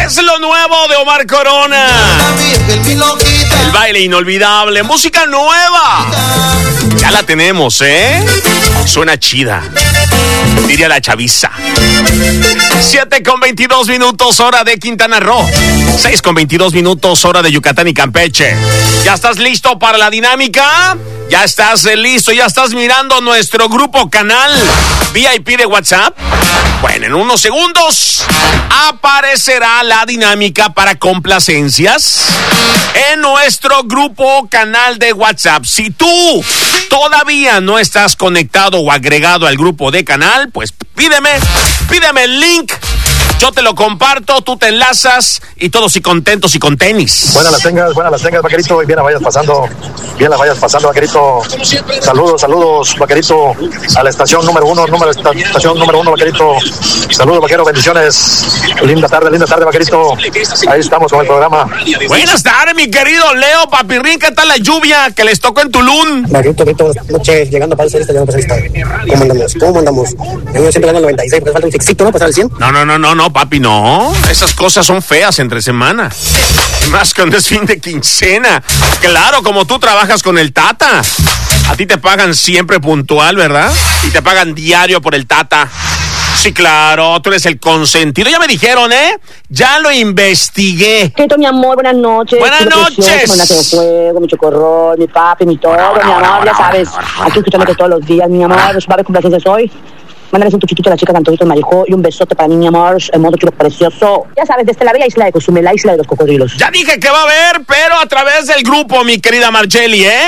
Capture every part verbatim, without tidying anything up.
Es lo nuevo de Omar Corona. El baile inolvidable, música nueva. Ya la tenemos, ¿eh? Suena chida, diría la chaviza. siete con veintidós minutos, hora de Quintana Roo. seis con veintidós minutos, hora de Yucatán y Campeche. ¿Ya estás listo para la dinámica? ¿Ya estás listo? ¿Ya estás mirando nuestro grupo canal V I P de WhatsApp? Bueno, en unos segundos aparecerá la dinámica para complacencias en nuestro grupo canal de WhatsApp. Si tú todavía no estás conectado o agregado al grupo de canal, pues pídeme, pídeme el link. Yo te lo comparto, tú te enlazas y todos y contentos y con tenis. Buenas las tengas, buenas las tengas, vaquerito, y bien las vayas pasando, bien las vayas pasando, vaquerito. Saludos, saludos, vaquerito, a la estación número uno, número estación número uno, vaquerito. Saludos, vaquero, bendiciones. Linda tarde, linda tarde, vaquerito. Ahí estamos con el programa. Buenas tardes, mi querido Leo Papirrín, ¿qué tal la lluvia que les tocó en Tulum? Vaquerito, vaquerito, noche, llegando para el celeste, llegando para el celeste. ¿Cómo andamos? ¿Cómo andamos? Yo siempre gano el noventa y seis, porque falta un sexito, ¿no? Pasar el cien. No, no, no, no, no, papi, no. Esas cosas son feas entre semana. Más cuando es fin de quincena. Claro, como tú trabajas con el Tata. A ti te pagan siempre puntual, ¿verdad? Y te pagan diario por el Tata. Sí, claro, tú eres el consentido. Ya me dijeron, ¿eh? Ya lo investigué. ¿Qué tal, mi amor? Buenas noches. Buenas noches. Buenas de fuego, mi chocorrol, mi papi, mi todo, Ahora, ahora, mi amor, ahora, ya ahora, sabes. ahora, ahora, Aquí escuchándote todos los días, mi amor. Los padres complacencias hoy. Mándales un tuchitito a la chica Cantorito Marijo y un besote para mí, mi amor, en modo chulo precioso. Ya sabes, desde la bella isla de Cozumel, la isla de los cocodrilos. Ya dije que va a haber, pero a través del grupo, mi querida Marceli, ¿eh?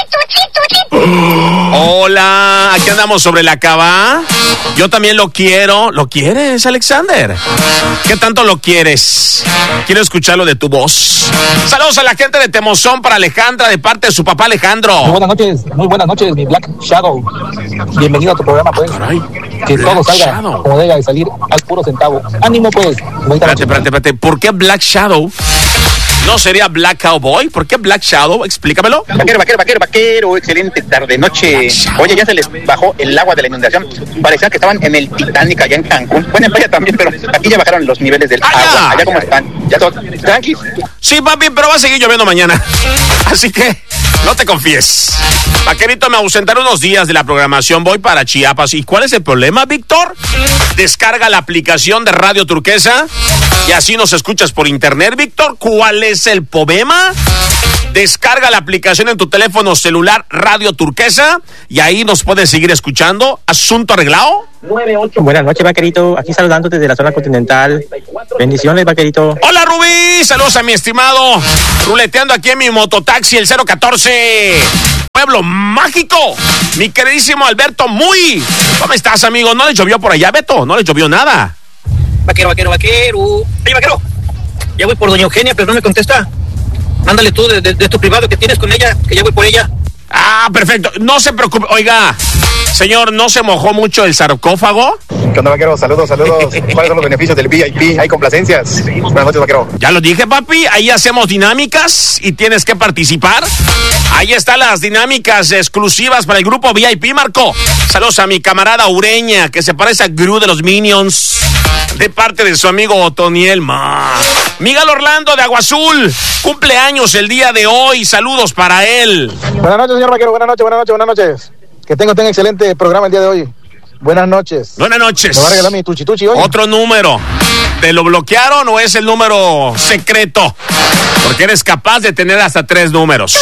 Hola, aquí andamos sobre la cava. Yo también lo quiero. ¿Lo quieres, Alexander? ¿Qué tanto lo quieres? Quiero escucharlo de tu voz. Saludos a la gente de Temozón para Alejandra, de parte de su papá Alejandro. Muy buenas noches, muy buenas noches, mi Black Shadow. Bienvenido a tu programa, pues. Caray. Que Black todo salga Shadow. como debe de salir al puro centavo. Ánimo, pues. Espérate, espérate, espérate. ¿Por qué Black Shadow? ¿No sería Black Cowboy? ¿Por qué Black Shadow? Explícamelo. Vaquero, vaquero, vaquero, vaquero, excelente tarde, noche. Oye, ya se les bajó el agua de la inundación. Parecía que estaban en el Titanic allá en Cancún. Bueno, en playa también, pero aquí ya bajaron los niveles del Allá. agua. Allá cómo están. Ya todos tranquis. Sí, papi, pero va a seguir lloviendo mañana. Así que no te confíes. Vaquerito, me ausentaré unos días de la programación. Voy para Chiapas. ¿Y cuál es el problema, Víctor? Descarga la aplicación de Radio Turquesa y así nos escuchas por internet, Víctor. ¿Cuál es el problema? Descarga la aplicación en tu teléfono celular Radio Turquesa y ahí nos puedes seguir escuchando. ¿Asunto arreglado? Buenas noches, vaquerito. Aquí saludándote desde la zona continental. Bendiciones, vaquerito. Hola, Rubí. Saludos a mi estimado. Ruleteando aquí en mi mototaxi, el cero catorce. Pueblo Mágico. Mi queridísimo Alberto Muy. ¿Cómo estás, amigo? ¿No le llovió por allá, Beto? No le llovió nada. Vaquero, vaquero, vaquero. Oye, vaquero. Ya voy por doña Eugenia, pero no me contesta. Mándale tú de, de, de tu privado que tienes con ella, que ya voy por ella. Ah, perfecto. No se preocupe. Oiga, señor, ¿no se mojó mucho el sarcófago? ¿Qué onda, vaquero? Saludos, saludos. ¿Cuáles son los beneficios del V I P? Hay complacencias. Buenas noches, vaquero. Ya lo dije, papi. Ahí hacemos dinámicas y tienes que participar. Ahí están las dinámicas exclusivas para el grupo V I P, Marco. Saludos a mi camarada Ureña, que se parece a Gru de los Minions, de parte de su amigo Otoniel. Ma. Miguel Orlando de Agua Azul, cumpleaños el día de hoy. Saludos para él. Buenas noches, señor vaquero. Buenas noches, buenas noches, buenas noches. Que tenga un excelente programa el día de hoy. Buenas noches. Buenas noches. ¿Me va a regalar mi tuchi tuchi hoy? Otro número. ¿Te lo bloquearon o es el número secreto? Porque eres capaz de tener hasta tres números.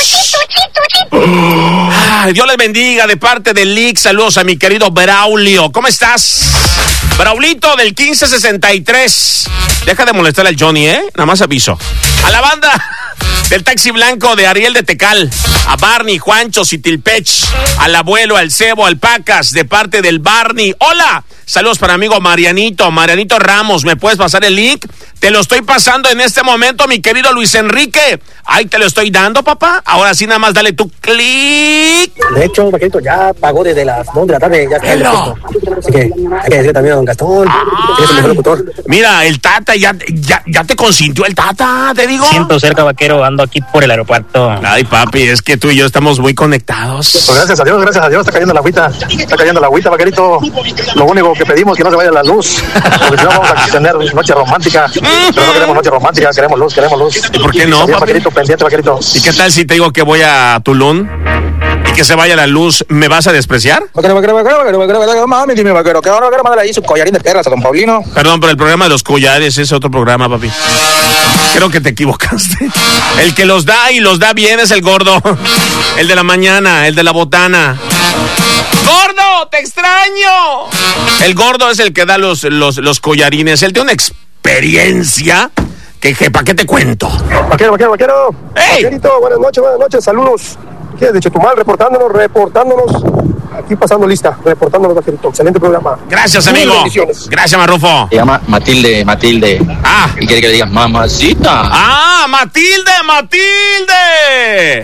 Ay, Dios les bendiga de parte del L I C. Saludos a mi querido Braulio. ¿Cómo estás? Braulito del quince sesenta y tres. Deja de molestar al Johnny, ¿eh? Nada más aviso. A la banda del Taxi Blanco de Ariel de Tecal, a Barney, Juancho, Citilpech, al abuelo, al Cebo, al Pacas, de parte del Barney. ¡Hola! Saludos para amigo Marianito, Marianito Ramos. ¿Me puedes pasar el link? Te lo estoy pasando en este momento, mi querido Luis Enrique. Ahí te lo estoy dando, papá. Ahora sí, nada más dale tu clic. De hecho, vaquerito, ya pagó desde las dos de la tarde. Ya Hello. Así que hay que decirle también a don Gastón, Ah. que es el mejor locutor. Mira, el Tata ya, ya, ya te consintió el Tata, te digo. Siento cerca, vaquero. Ando aquí por el aeropuerto. Ay, papi, es que tú y yo estamos muy conectados. Pues gracias a Dios, gracias a Dios. Está cayendo la agüita. Está cayendo la agüita, vaquerito. Lo único que pedimos que no se vaya la luz, porque si no vamos a tener noche romántica, pero no queremos noche romántica, queremos luz, queremos luz. ¿Y por qué no, Bien, papi? Vaquerito, pendiente, Vaquerito. ¿Y qué tal si te digo que voy a Tulum y que se vaya la luz? ¿Me vas a despreciar? Vaquero, vaquero, vaquero, vaquero, vaquero, vaquero, mami, dime, vaquero, que ahora quiero mandar ahí su collarín de perlas a don Paulino. Perdón, pero el programa de los collares es otro programa, papi. Creo que te equivocaste. El que los da y los da bien es el gordo. El de la mañana, el de la botana. ¡Gordo, te extraño! El gordo es el que da los, los, los collarines. Él tiene una experiencia que, que ¿para qué te cuento? Vaquero, vaquero, vaquero. ¡Ey! Vaquerito, buenas noches, buenas noches, saludos. ¿Qué es de Chetumal? Reportándonos, reportándonos. Aquí pasando lista, reportándonos, Vaquerito. Excelente programa. Gracias, amigo. Bendiciones. Gracias, Marrufo. Se llama Matilde, Matilde. Ah. Y quiere que le digas mamacita. ¡Ah, Matilde, Matilde!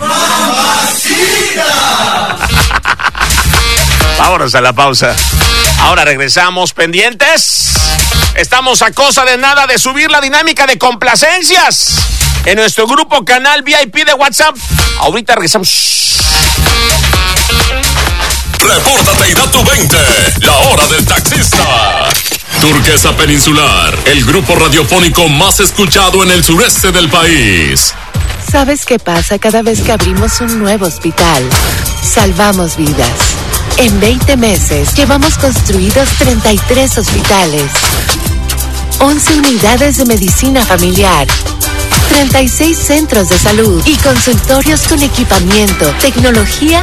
Vámonos a la pausa. Ahora regresamos, pendientes. Estamos a cosa de nada de subir la dinámica de complacencias en nuestro grupo canal V I P de WhatsApp. Ahorita regresamos. Repórtate y da tu veinte, la hora del taxista. Turquesa Peninsular, el grupo radiofónico más escuchado en el sureste del país. ¿Sabes qué pasa cada vez que abrimos un nuevo hospital? Salvamos vidas. En veinte meses llevamos construidos treinta y tres hospitales, once unidades de medicina familiar, treinta y seis centros de salud y consultorios con equipamiento, tecnología